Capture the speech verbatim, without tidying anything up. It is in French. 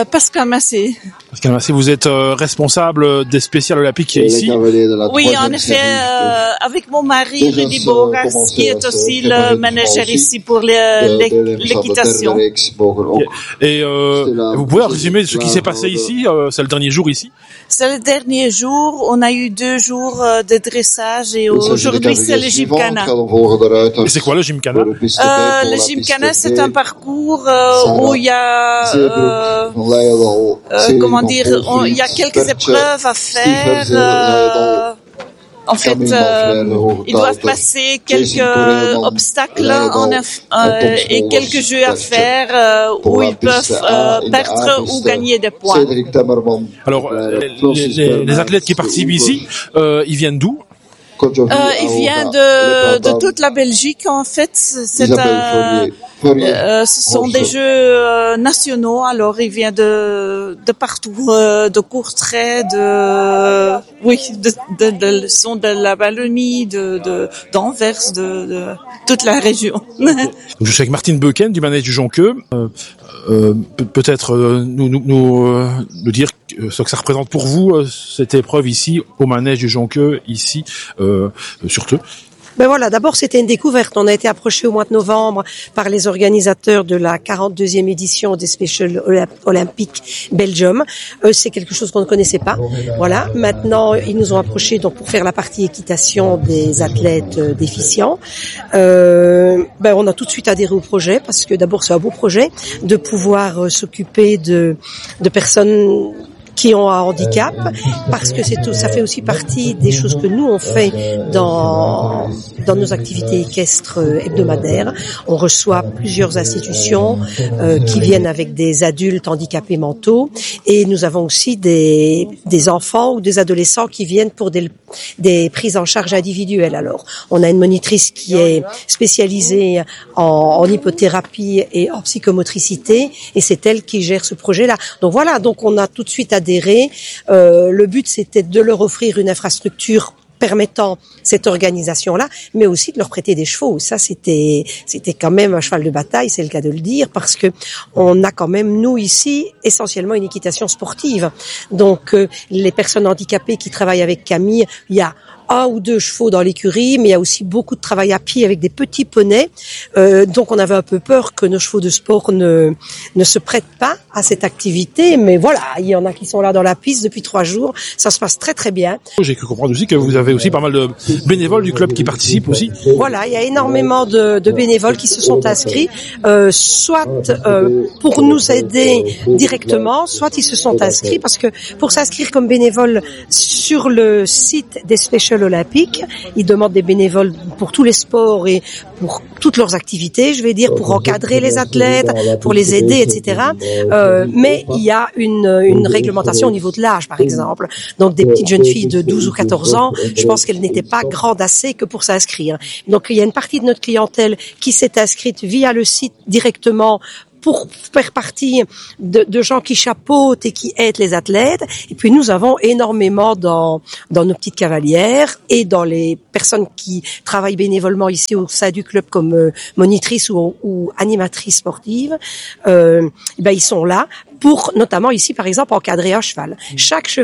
Euh, Pascal Massé. Pascal Massé, vous êtes euh, responsable des spéciales olympiques qui est ici. Oui, en effet, euh, avec mon mari, Rudy Bogas, qui est aussi le manager ici pour les, les, l'équitation. Et euh, vous pouvez résumer ce qui s'est passé ici, euh, c'est le dernier jour ici? C'est le dernier jour, on a eu deux jours de dressage et aujourd'hui c'est le Gymkhana. Et c'est quoi le Gymkhana? euh, Le Gymkhana, c'est un parcours euh, où il y a, euh, euh, comment dire, on, il y a quelques épreuves à faire. Euh, En fait, euh, ils doivent passer quelques obstacles en, euh, et quelques jeux à faire euh, où ils peuvent euh, perdre ou gagner des points. Alors, les, les, les athlètes qui participent ici, euh, ils viennent d'où? Euh, il vient de, de toute la Belgique, en fait. C'est un, euh, ce sont des jeux euh, nationaux. Alors, il vient de de partout, euh, de Courtrai, de oui, de de, de, de sont de la Wallonie, de de d'Anvers, de, de toute la région. Je suis avec Martine Beuken du manège du Jonqueux. Euh, euh, peut-être euh, nous nous nous, euh, nous dire ce que ça représente pour vous, euh, cette épreuve ici au manège du Jonqueux, ici euh, sur Theux. Ben voilà, d'abord c'était une découverte. On a été approché au mois de novembre par les organisateurs de la quarante-deuxième édition des Special Olympiques Belgium. Euh, c'est quelque chose qu'on ne connaissait pas. Voilà. Maintenant, ils nous ont approchés donc pour faire la partie équitation des athlètes euh, déficients. Euh, ben on a tout de suite adhéré au projet parce que d'abord c'est un beau projet de pouvoir euh, s'occuper de de personnes qui ont un handicap, parce que c'est tout, ça fait aussi partie des choses que nous on fait dans dans nos activités équestres hebdomadaires. On reçoit plusieurs institutions euh, qui viennent avec des adultes handicapés mentaux, et nous avons aussi des des enfants ou des adolescents qui viennent pour des des prises en charge individuelles. Alors, on a une monitrice qui est spécialisée en, en hypothérapie et en psychomotricité, et c'est elle qui gère ce projet-là. Donc voilà, donc on a tout de suite adhéré. Euh, le but, c'était de leur offrir une infrastructure permettant cette organisation-là, mais aussi de leur prêter des chevaux. Ça, c'était c'était quand même un cheval de bataille, c'est le cas de le dire, parce que on a quand même, nous, ici, essentiellement une équitation sportive. Donc, euh, les personnes handicapées qui travaillent avec Camille, il y a un ou deux chevaux dans l'écurie, mais il y a aussi beaucoup de travail à pied avec des petits poneys. Euh, donc on avait un peu peur que nos chevaux de sport ne ne se prêtent pas à cette activité, mais voilà, il y en a qui sont là dans la piste depuis trois jours. Ça se passe très très bien. J'ai cru comprendre aussi que vous avez aussi pas mal de bénévoles du club qui participent aussi. Voilà, il y a énormément de, de bénévoles qui se sont inscrits, euh, soit euh, pour nous aider directement, soit ils se sont inscrits parce que pour s'inscrire comme bénévole sur le site des Special Olympiques, ils demandent des bénévoles pour tous les sports et pour toutes leurs activités, je vais dire, pour encadrer les athlètes, pour les aider, et cetera. Euh, mais il y a une, une réglementation au niveau de l'âge, par exemple. Donc des petites jeunes filles de douze ou quatorze ans, je pense qu'elles n'étaient pas grandes assez que pour s'inscrire. Donc il y a une partie de notre clientèle qui s'est inscrite via le site directement pour faire partie de, de gens qui chapeautent et qui aident les athlètes. Et puis nous avons énormément dans dans nos petites cavalières et dans les personnes qui travaillent bénévolement ici au sein du club comme euh, monitrice ou, ou animatrice sportive. Euh, ben ils sont là pour notamment ici par exemple encadrer un cheval. Chaque cheval